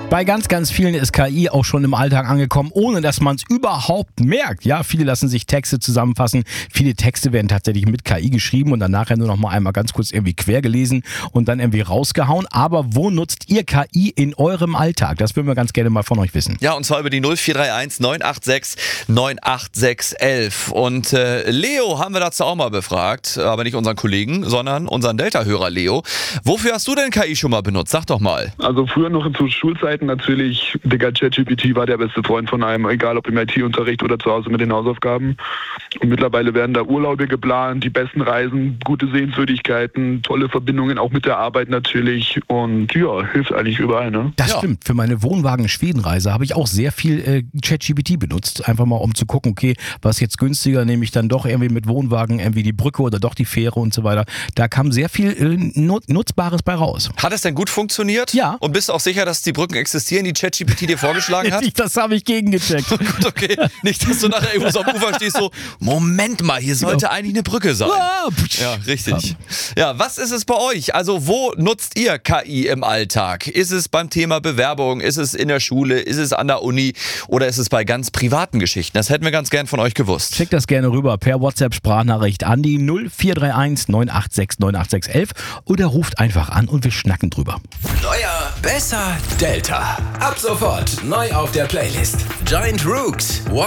Bei ganz, ganz vielen ist KI auch schon im Alltag angekommen, ohne dass man es überhaupt merkt. Ja, viele lassen sich Texte zusammenfassen. Viele Texte werden tatsächlich mit KI geschrieben und dann nachher nur noch mal einmal ganz kurz irgendwie quer gelesen und dann irgendwie rausgehauen. Aber wo nutzt ihr KI in eurem Alltag? Das würden wir ganz gerne mal von euch wissen. Ja, und zwar über die 0431 986 98611. Und Leo haben wir dazu auch mal befragt, aber nicht unseren Kollegen, sondern unseren Delta-Hörer Leo. Wofür hast du denn KI schon mal benutzt? Sag doch mal. Also früher noch zu Schulzeiten natürlich, ChatGPT war der beste Freund von einem, egal ob im IT-Unterricht oder zu Hause mit den Hausaufgaben. Und mittlerweile werden da Urlaube geplant, die besten Reisen, gute Sehenswürdigkeiten, tolle Verbindungen auch mit der Arbeit natürlich und ja, hilft eigentlich überall, ne? Das stimmt. Für meine Wohnwagen-Schwedenreise habe ich auch sehr viel ChatGPT benutzt. Einfach mal um zu gucken, okay, was jetzt günstiger, nehme ich dann doch irgendwie mit Wohnwagen irgendwie die Brücke oder doch die Fähre und so weiter. Da kam sehr viel Nutzbares bei raus. Hat es denn gut funktioniert? Ja. Und bist du auch sicher, dass die Brücken existieren, die ChatGPT dir vorgeschlagen hat? Das habe ich gegengecheckt. Gut, okay. Nicht, dass du nachher irgendwo so am Ufer stehst, so, Moment mal, hier sollte eigentlich eine Brücke sein. Ja, richtig. Ja, was ist es bei euch? Also, wo nutzt ihr KI im Alltag? Ist es beim Thema Bewerbung? Ist es in der Schule? Ist es an der Uni? Oder ist es bei ganz privaten Geschichten? Das hätten wir ganz gern von euch gewusst. Schickt das gerne rüber per WhatsApp-Sprachnachricht an die 0431 986 98611 oder ruft einfach an und wir schnacken drüber. Neuer, besser, Delta. Ab sofort neu auf der Playlist. Giant Rooks,